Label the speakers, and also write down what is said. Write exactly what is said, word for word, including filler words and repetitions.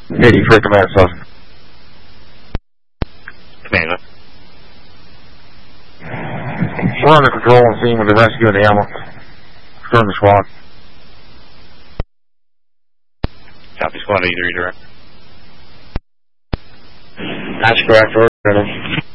Speaker 1: eighty for command Sergeant.
Speaker 2: Commander.
Speaker 1: We're under control and scene with the rescue of the ambulance. Confirm the squad.
Speaker 2: Copy squad, either, either.
Speaker 1: That's correct, order.